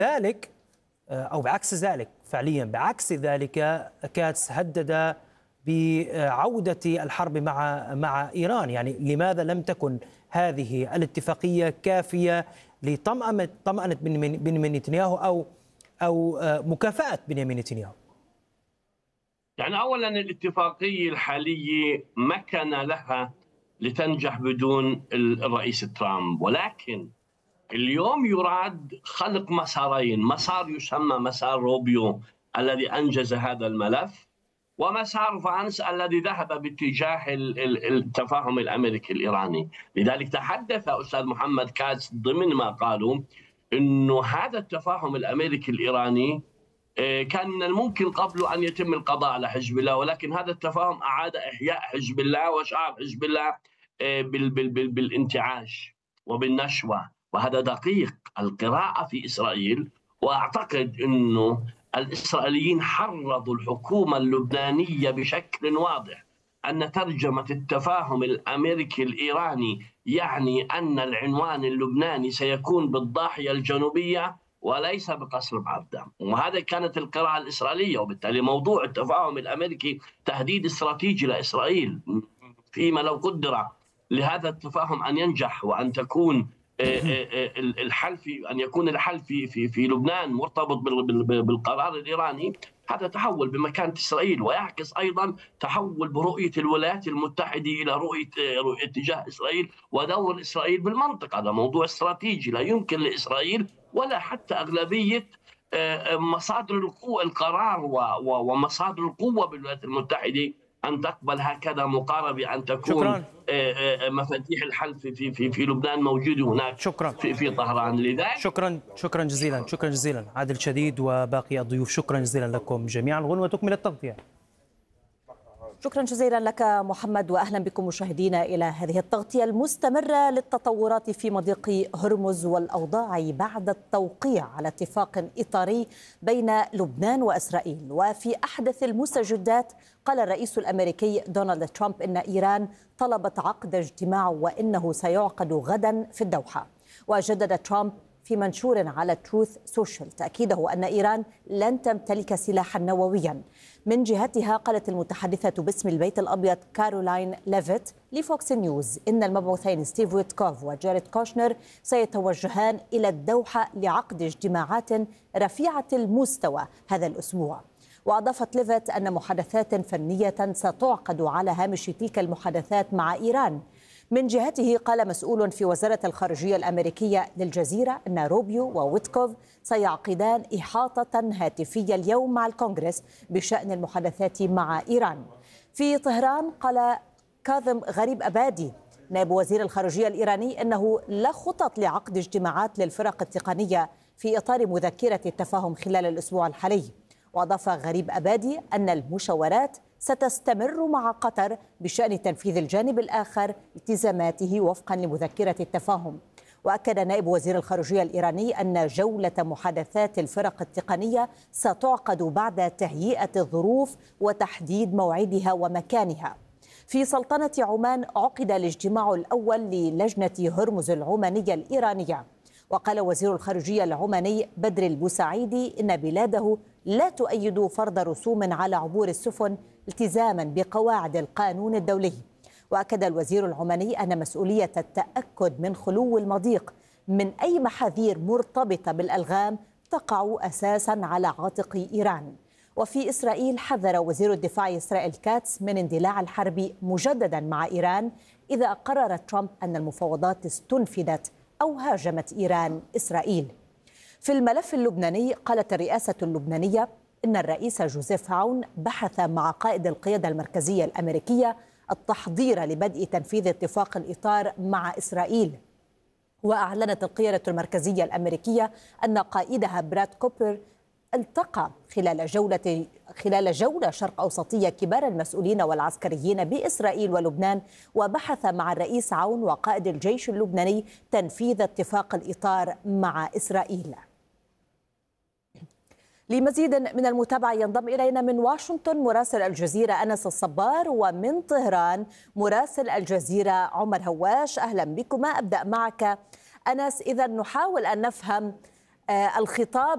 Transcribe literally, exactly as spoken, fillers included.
ذلك أو بعكس ذلك فعليا بعكس ذلك كاتس هدد بعودة الحرب مع مع إيران. يعني لماذا لم تكن هذه الاتفاقية كافية لطمأنة طمأنة بنيامين نتنياهو أو أو مكافأة بنيامين نتنياهو؟ يعني أولا الاتفاقية الحالية ما كان لها لتنجح بدون الرئيس ترامب، ولكن اليوم يراد خلق مسارين، مسار يسمى مسار روبيو الذي أنجز هذا الملف، ومسار فانس الذي ذهب باتجاه التفاهم الأمريكي الإيراني. لذلك تحدث أستاذ محمد كاتس ضمن ما قالوا أنه هذا التفاهم الأمريكي الإيراني كان من الممكن قبله أن يتم القضاء على حزب الله، ولكن هذا التفاهم أعاد إحياء حزب الله وشعب حزب الله بالانتعاش وبالنشوة، وهذا دقيق القراءة في إسرائيل. وأعتقد أنه الإسرائيليين حرضوا الحكومة اللبنانية بشكل واضح أن ترجمة التفاهم الأمريكي الإيراني يعني أن العنوان اللبناني سيكون بالضاحية الجنوبية وليس بقصر بعبدة، وهذا كانت القراءة الإسرائيلية. وبالتالي موضوع التفاهم الأمريكي تهديد استراتيجي لإسرائيل، فيما لو قدر لهذا التفاهم أن ينجح وأن تكون الحل في أن يكون الحل في في في لبنان مرتبط بالقرار الإيراني، هذا تحول بمكانة إسرائيل، ويعكس أيضا تحول برؤية الولايات المتحدة إلى رؤية اتجاه إسرائيل ودور إسرائيل بالمنطقة. هذا موضوع استراتيجي لا يمكن لإسرائيل ولا حتى أغلبية مصادر القوة القرار ومصادر القوة بالولايات المتحدة أن تقبل هكذا مقاربة أن تكون شكرا. مفاتيح الحل في في في, في لبنان موجودة هناك شكرا. في في طهران. لذلك شكرا شكرا جزيلا شكرا جزيلا عادل شديد وباقي الضيوف، شكرا جزيلا لكم جميعا. غنوة تكمل التغطية. شكرا جزيلا لك محمد، وأهلا بكم مشاهدينا إلى هذه التغطية المستمرة للتطورات في مضيق هرمز والأوضاع بعد التوقيع على اتفاق إطاري بين لبنان وإسرائيل. وفي أحدث المستجدات قال الرئيس الأمريكي دونالد ترامب إن إيران طلبت عقد اجتماع وإنه سيعقد غدا في الدوحة. وجدد ترامب في منشور على تروث سوشيال تأكيده أن إيران لن تمتلك سلاحا نوويا. من جهتها قالت المتحدثة باسم البيت الأبيض كارولاين ليفيت لفوكس نيوز إن المبعوثين ستيف ويتكوف وجاريد كوشنر سيتوجهان إلى الدوحة لعقد اجتماعات رفيعة المستوى هذا الأسبوع. وأضافت ليفيت أن محادثات فنية ستعقد على هامش تلك المحادثات مع إيران. من جهته قال مسؤول في وزارة الخارجية الأمريكية للجزيرة أن روبيو وويتكوف سيعقدان إحاطة هاتفية اليوم مع الكونغرس بشأن المحادثات مع إيران. في طهران قال كاظم غريب أبادي نائب وزير الخارجية الإيراني أنه لا خطط لعقد اجتماعات للفرق التقنية في إطار مذكرة التفاهم خلال الأسبوع الحالي. وأضاف غريب أبادي أن المشاورات ستستمر مع قطر بشأن تنفيذ الجانب الآخر التزاماته وفقا لمذكرة التفاهم. وأكد نائب وزير الخارجية الإيراني أن جولة محادثات الفرق التقنية ستعقد بعد تهيئة الظروف وتحديد موعدها ومكانها. في سلطنة عمان عقد الاجتماع الأول للجنة هرمز العمانية الإيرانية. وقال وزير الخارجية العماني بدر البوسعيدي إن بلاده لا تؤيد فرض رسوم على عبور السفن التزاما بقواعد القانون الدولي. وأكد الوزير العماني أن مسؤولية التأكد من خلو المضيق من أي محاذير مرتبطة بالألغام تقع أساسا على عاتق إيران. وفي إسرائيل حذر وزير الدفاع إسرائيل كاتس من اندلاع الحرب مجددا مع إيران إذا قرر ترامب أن المفاوضات استنفذت أو هاجمت إيران إسرائيل. في الملف اللبناني قالت الرئاسة اللبنانية إن الرئيس جوزيف عون بحث مع قائد القيادة المركزية الأمريكية التحضير لبدء تنفيذ اتفاق الإطار مع إسرائيل. وأعلنت القيادة المركزية الأمريكية أن قائدها براد كوبر التقى خلال جولة خلال جولة شرق أوسطية كبار المسؤولين والعسكريين بإسرائيل ولبنان، وبحث مع الرئيس عون وقائد الجيش اللبناني تنفيذ اتفاق الإطار مع إسرائيل. لمزيد من المتابعة ينضم إلينا من واشنطن مراسل الجزيرة أنس الصبار، ومن طهران مراسل الجزيرة عمر هواش. أهلا بكما. أبدأ معك أنس، إذا نحاول أن نفهم الخطاب